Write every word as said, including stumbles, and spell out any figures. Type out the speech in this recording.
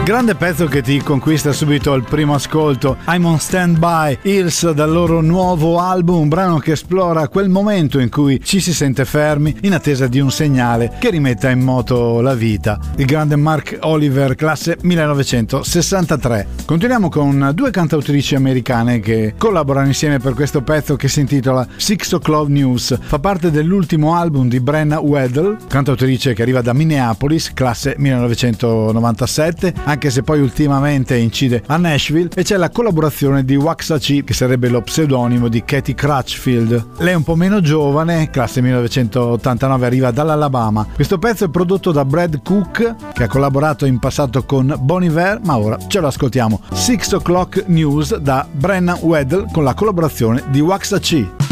Grande pezzo che ti conquista subito al primo ascolto, I'm on Standby, Hills, dal loro nuovo album, un brano che esplora quel momento in cui ci si sente fermi in attesa di un segnale che rimetta in moto la vita. Il grande Mark Oliver, classe millenovecentosessantatré. Continuiamo con due cantautrici americane che collaborano insieme per questo pezzo che si intitola Six O'Clock News. Fa parte dell'ultimo album di Brenna Weddle, cantautrice che arriva da Minneapolis, classe millenovecentonovantasette, anche se poi ultimamente incide a Nashville, e c'è la collaborazione di Waxahachie, che sarebbe lo pseudonimo di Katie Crutchfield. Lei è un po' meno giovane, classe millenovecentottantanove, arriva dall'Alabama. Questo pezzo è prodotto da Brad Cook, che ha collaborato in passato con Bon Iver, ma ora ce lo ascoltiamo. Six O'Clock News da Brenna Weddle con la collaborazione di Waxahachie.